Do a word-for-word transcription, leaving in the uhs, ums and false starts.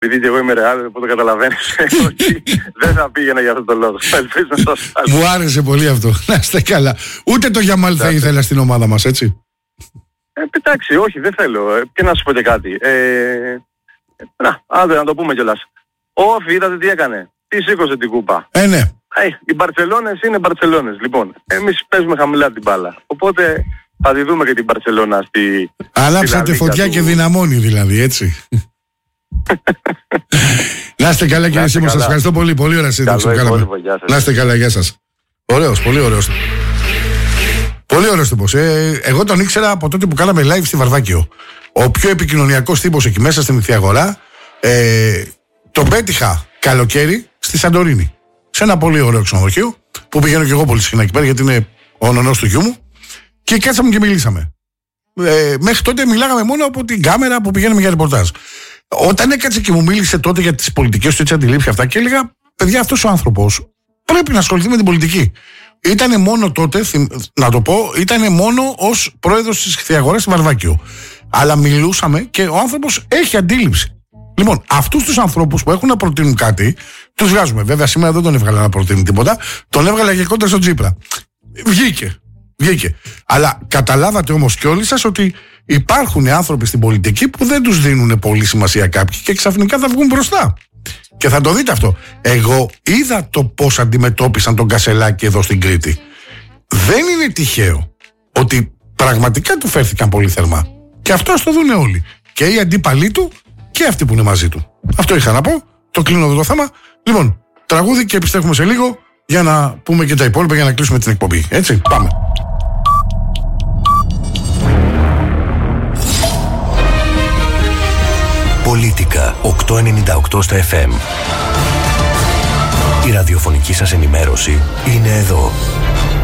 Επειδή και εγώ είμαι ρεάλ, οπότε καταλαβαίνεις ότι δεν θα πήγαινα για αυτόν τον λόγο. Ελπίζω να το ασφάλω. Μου άρεσε πολύ αυτό. Να είστε καλά. Ούτε το Γιαμάλ θα ήθελα στην ομάδα μας, έτσι. Ε, εντάξει, όχι, δεν θέλω. Ε, και να σου πω και κάτι. Ε, να, άντε να το πούμε κιόλας. Ο Όφι, είδατε τι έκανε. Τι σήκωσε την κούπα. Ε, ναι. Ε, οι Μπαρτσελώνες είναι Μπαρτσελώνες. Λοιπόν, εμείς παίζουμε χαμηλά την μπάλα. Οπότε θα τη δούμε και την Μπαρτσελώνα στη... Ανάψατε φωτιά του... και δυναμώνει δηλαδή, έτσι. Να είστε καλά κύριε Σίμω, σας ευχαριστώ πολύ. Πολύ ωραία σύνταξη που κάναμε. Να είστε καλά, γεια σας. Ωραίος, πολύ ωραίος. Πολύ ωραίος τύπος. Ε, εγώ τον ήξερα από τότε που κάναμε live στη Βαρδάκιο. Ο πιο επικοινωνιακός τύπος εκεί μέσα στην Ιθιαγορά. Ε, τον πέτυχα καλοκαίρι στη Σαντορίνη. Σε ένα πολύ ωραίο ξενοδοχείο που πηγαίνω και εγώ πολύ συχνά εκεί πέρα γιατί είναι ο νονός του γιού μου. Και κάτσαμε και μιλήσαμε. Ε, μέχρι τότε μιλάγαμε μόνο από την κάμερα που πηγαίνουμε για ρεπορτάζ. Όταν έκατσε και μου μίλησε τότε για τις πολιτικές του έτσι αντιλήψεις αυτά και έλεγα, παιδιά, αυτός ο άνθρωπος πρέπει να ασχοληθεί με την πολιτική. Ήτανε μόνο τότε, να το πω, ήτανε μόνο ως πρόεδρος της Ιθιαγοράς στη Βαρδάκιο. Αλλά μιλούσαμε και ο άνθρωπος έχει αντίληψη. Λοιπόν, αυτούς τους ανθρώπους που έχουν να προτείνουν κάτι, τους βγάζουμε. Βέβαια, σήμερα δεν τον έβγαλα να προτείνει τίποτα, τον έβγαλα και κόντρα στον Τσίπρα. Βγήκε. Βγήκε. Αλλά καταλάβατε όμως κι όλοι σας ότι υπάρχουν άνθρωποι στην πολιτική που δεν τους δίνουν πολύ σημασία κάποιοι και ξαφνικά θα βγουν μπροστά. Και θα το δείτε αυτό. Εγώ είδα το πώς αντιμετώπισαν τον Κασελάκη εδώ στην Κρήτη. Δεν είναι τυχαίο ότι πραγματικά του φέρθηκαν πολύ θερμά. Και αυτό ας το δούνε όλοι. Και οι αντίπαλοι του και αυτοί που είναι μαζί του. Αυτό είχα να πω. Το κλείνω εδώ το θέμα. Λοιπόν, τραγούδι και επιστρέφουμε σε λίγο για να πούμε και τα υπόλοιπα για να κλείσουμε την εκπομπή. Έτσι, πάμε. Πολίτικα οκτακόσια ενενήντα οκτώ στα εφ εμ. Η ραδιοφωνική σας ενημέρωση είναι εδώ.